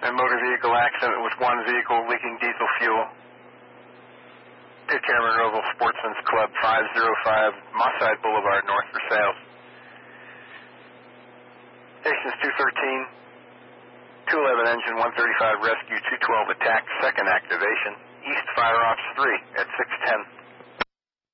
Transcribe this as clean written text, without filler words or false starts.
A motor vehicle accident with one vehicle leaking diesel fuel. Pitt Cameron Oval Sportsman's Club, 505 Mosside Boulevard, north for sales. Stations 213, 211 engine, 135 rescue, 212 attack, second activation. East Fire Ops 3 at 610.